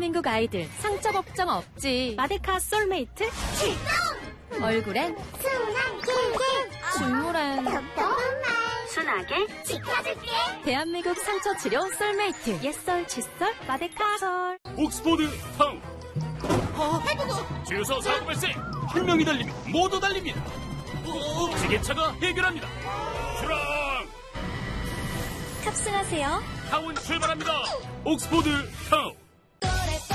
대한민국 아이들 상처 걱정 없지. 마데카 솔메이트 출동! 얼굴엔 순하게 중물엔 순하게 지켜줄게. 대한민국 상처 치료 솔메이트 옛설 칫솔 마데카 솔. 옥스포드 타운. 주유소 사고 발생. 한 명이 달리면 모두 달립니다. 지게차가 해결합니다. 출항. 탑승하세요. 타운 출발합니다. 옥스포드 타운.